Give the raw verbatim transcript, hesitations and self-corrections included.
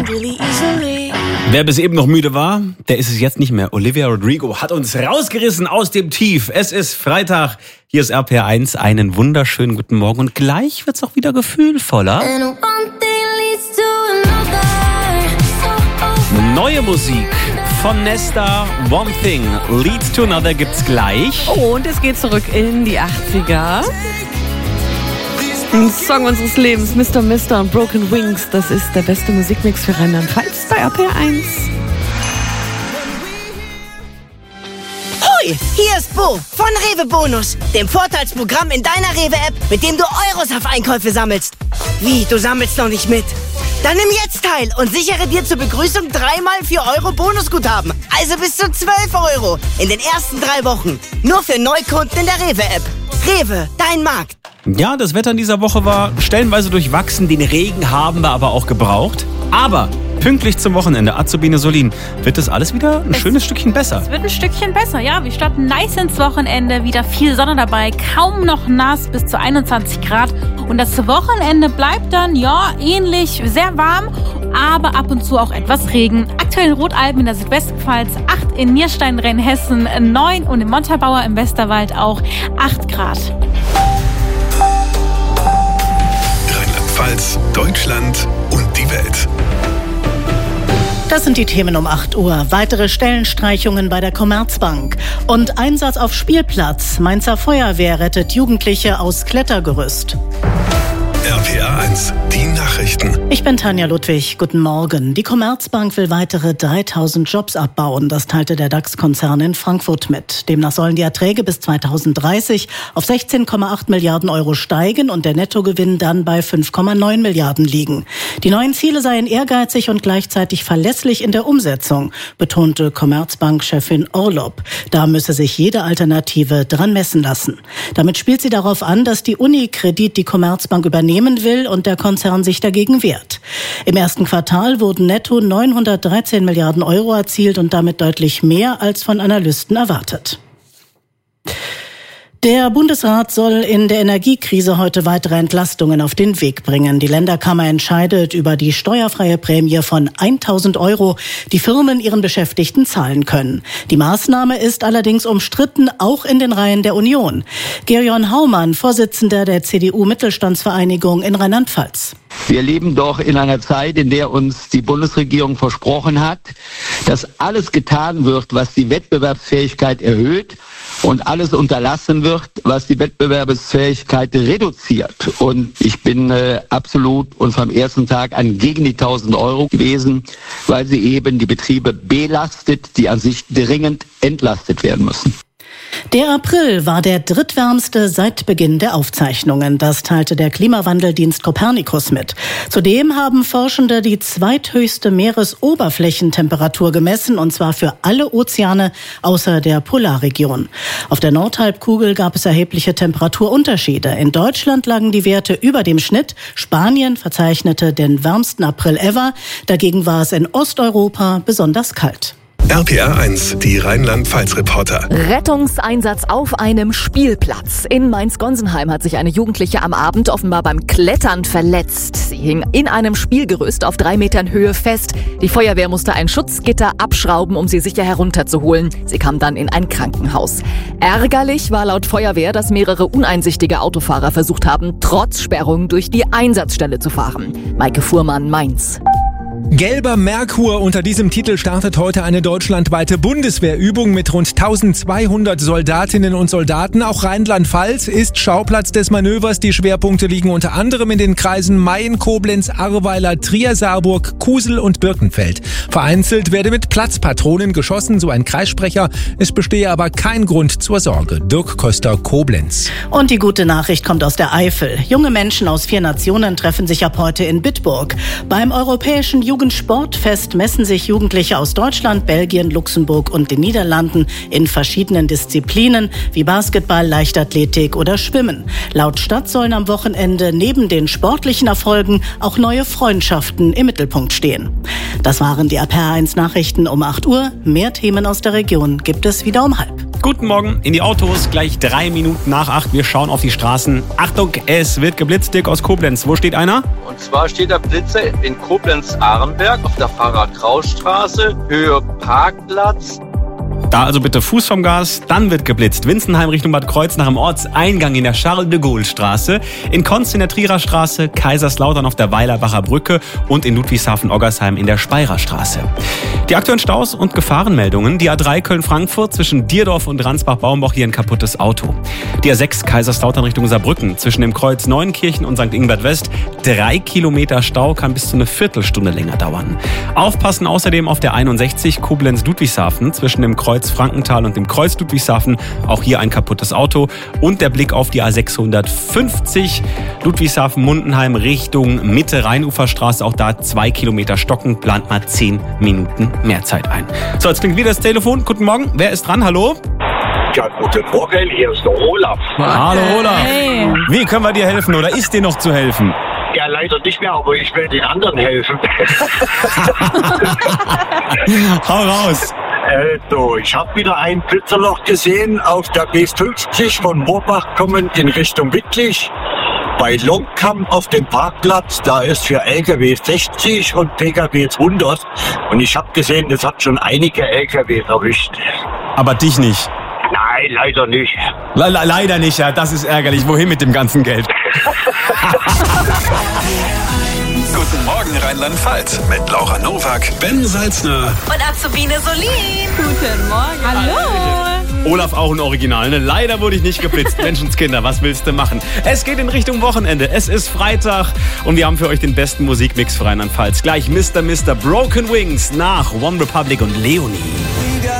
Wer bis eben noch müde war, der ist es jetzt nicht mehr. Olivia Rodrigo hat uns rausgerissen aus dem Tief. Es ist Freitag. Hier ist R P R eins. Einen wunderschönen guten Morgen. Und gleich wird's auch wieder gefühlvoller. Neue Musik von Nesta, One Thing Leads to Another gibt's gleich. Oh, und es geht zurück in die achtziger. Ein Song unseres Lebens, Mister Mister und Broken Wings. Das ist der beste Musikmix für Rheinland-Pfalz bei R P R eins. Hoi, hier ist Bo von Rewe Bonus, dem Vorteilsprogramm in deiner Rewe-App, mit dem du Euros auf Einkäufe sammelst. Wie, du sammelst noch nicht mit? Dann nimm jetzt teil und sichere dir zur Begrüßung dreimal vier Euro Bonusguthaben. Also bis zu zwölf Euro in den ersten drei Wochen. Nur für Neukunden in der Rewe-App. Rewe, dein Markt. Ja, das Wetter in dieser Woche war stellenweise durchwachsen. Den Regen haben wir aber auch gebraucht. Aber pünktlich zum Wochenende, Azubine Solin, wird das alles wieder ein es schönes Stückchen besser. Es wird ein Stückchen besser, ja. Wir starten nice ins Wochenende, wieder viel Sonne dabei, kaum noch nass, bis zu einundzwanzig Grad. Und das Wochenende bleibt dann, ja, ähnlich, sehr warm, aber ab und zu auch etwas Regen. Aktuell in Rotalben in der Südwestpfalz, acht in Nierstein, Rheinhessen, neun und in Montabaur im Westerwald auch acht Grad. Rheinland-Pfalz, Deutschland und die Welt. Das sind die Themen um acht Uhr. Weitere Stellenstreichungen bei der Commerzbank. Und Einsatz auf Spielplatz. Mainzer Feuerwehr rettet Jugendliche aus Klettergerüst. R P R eins, die Nachrichten. Ich bin Tanja Ludwig. Guten Morgen. Die Commerzbank will weitere dreitausend Jobs abbauen. Das teilte der DAX-Konzern in Frankfurt mit. Demnach sollen die Erträge bis zweitausenddreißig auf sechzehn Komma acht Milliarden Euro steigen und der Nettogewinn dann bei fünf Komma neun Milliarden liegen. Die neuen Ziele seien ehrgeizig und gleichzeitig verlässlich in der Umsetzung, betonte Commerzbank-Chefin Orlob. Da müsse sich jede Alternative dran messen lassen. Damit spielt sie darauf an, dass die Unikredit die Commerzbank übernehmen will und der Konzern sich dagegen wehrt. Im ersten Quartal wurden netto neunhundertdreizehn Milliarden Euro erzielt und damit deutlich mehr als von Analysten erwartet. Der Bundesrat soll in der Energiekrise heute weitere Entlastungen auf den Weg bringen. Die Länderkammer entscheidet über die steuerfreie Prämie von tausend Euro, die Firmen ihren Beschäftigten zahlen können. Die Maßnahme ist allerdings umstritten, auch in den Reihen der Union. Gerion Haumann, Vorsitzender der C D U-Mittelstandsvereinigung in Rheinland-Pfalz. Wir leben doch in einer Zeit, in der uns die Bundesregierung versprochen hat, dass alles getan wird, was die Wettbewerbsfähigkeit erhöht und alles unterlassen wird, was die Wettbewerbsfähigkeit reduziert. Und ich bin äh, absolut und vom ersten Tag an gegen die tausend Euro gewesen, weil sie eben die Betriebe belastet, die an sich dringend entlastet werden müssen. Der April war der drittwärmste seit Beginn der Aufzeichnungen. Das teilte der Klimawandeldienst Copernicus mit. Zudem haben Forschende die zweithöchste Meeresoberflächentemperatur gemessen, und zwar für alle Ozeane außer der Polarregion. Auf der Nordhalbkugel gab es erhebliche Temperaturunterschiede. In Deutschland lagen die Werte über dem Schnitt. Spanien verzeichnete den wärmsten April ever. Dagegen war es in Osteuropa besonders kalt. R P R eins, die Rheinland-Pfalz-Reporter. Rettungseinsatz auf einem Spielplatz. In Mainz-Gonsenheim hat sich eine Jugendliche am Abend offenbar beim Klettern verletzt. Sie hing in einem Spielgerüst auf drei Metern Höhe fest. Die Feuerwehr musste ein Schutzgitter abschrauben, um sie sicher herunterzuholen. Sie kam dann in ein Krankenhaus. Ärgerlich war laut Feuerwehr, dass mehrere uneinsichtige Autofahrer versucht haben, trotz Sperrung durch die Einsatzstelle zu fahren. Maike Fuhrmann, Mainz. Gelber Merkur. Unter diesem Titel startet heute eine deutschlandweite Bundeswehrübung mit rund eintausendzweihundert Soldatinnen und Soldaten. Auch Rheinland-Pfalz ist Schauplatz des Manövers. Die Schwerpunkte liegen unter anderem in den Kreisen Mayen, Koblenz, Ahrweiler, Trier, Saarburg, Kusel und Birkenfeld. Vereinzelt werde mit Platzpatronen geschossen, so ein Kreissprecher. Es bestehe aber kein Grund zur Sorge. Dirk Köster, Koblenz. Und die gute Nachricht kommt aus der Eifel. Junge Menschen aus vier Nationen treffen sich ab heute in Bitburg. Beim europäischen Jugendsportfest messen sich Jugendliche aus Deutschland, Belgien, Luxemburg und den Niederlanden in verschiedenen Disziplinen wie Basketball, Leichtathletik oder Schwimmen. Laut Stadt sollen am Wochenende neben den sportlichen Erfolgen auch neue Freundschaften im Mittelpunkt stehen. Das waren die R P R eins Nachrichten um acht Uhr. Mehr Themen aus der Region gibt es wieder um halb. Guten Morgen in die Autos, gleich drei Minuten nach acht. Wir schauen auf die Straßen. Achtung, es wird geblitzt. Dirk aus Koblenz, wo steht einer? Und zwar steht der Blitzer in Koblenz-Ahrenberg auf der Fahrrad-Kraus-Straße, Höhe Parkplatz. Da also bitte Fuß vom Gas, dann wird geblitzt. Winzenheim Richtung Bad Kreuznach am Ortseingang in der Charles-de-Gaulle-Straße, in Konz in der Trierer Straße, Kaiserslautern auf der Weilerbacher Brücke und in Ludwigshafen-Oggersheim in der Speirer Straße. Die aktuellen Staus und Gefahrenmeldungen. Die A drei Köln-Frankfurt zwischen Dierdorf und Ransbach-Baumbach hier ein kaputtes Auto. Die A sechs Kaiserslautern Richtung Saarbrücken zwischen dem Kreuz Neuenkirchen und Sankt Ingbert West. Drei Kilometer Stau kann bis zu eine Viertelstunde länger dauern. Aufpassen außerdem auf der einundsechzig Koblenz-Ludwigshafen zwischen dem Kreuz Frankenthal und dem Kreuz Ludwigshafen. Auch hier ein kaputtes Auto. Und der Blick auf die A sechshundertfünfzig Ludwigshafen-Mundenheim Richtung Mitte Rheinuferstraße. Auch da zwei Kilometer stocken. Plant mal zehn Minuten mehr Zeit ein. So, jetzt klingt wieder das Telefon. Guten Morgen. Wer ist dran? Hallo? Ja, guten Morgen. Hier ist der Olaf. Hallo Olaf. Hey. Wie können wir dir helfen oder ist dir noch zu helfen? Ja, leider nicht mehr, aber ich will den anderen helfen. Hau raus. Also, ich habe wieder ein Blitzerloch gesehen auf der B fünfzig von Moorbach kommend in Richtung Wittlich. Bei Longkamp auf dem Parkplatz, da ist für L K W sechzig und P K W hundert. Und ich habe gesehen, das hat schon einige L K W erwischt. Aber dich nicht? Nein, leider nicht. Le le leider nicht, ja. Das ist ärgerlich. Wohin mit dem ganzen Geld? Guten Morgen Rheinland-Pfalz mit Laura Nowak, Ben Salzner und Azubine Solin. Guten Morgen. Hallo. Olaf auch ein Original, ne? Leider wurde ich nicht geblitzt. Menschenskinder, was willst du machen? Es geht in Richtung Wochenende. Es ist Freitag und wir haben für euch den besten Musikmix für Rheinland-Pfalz. Gleich Mister Mister Broken Wings nach One Republic und Leonie.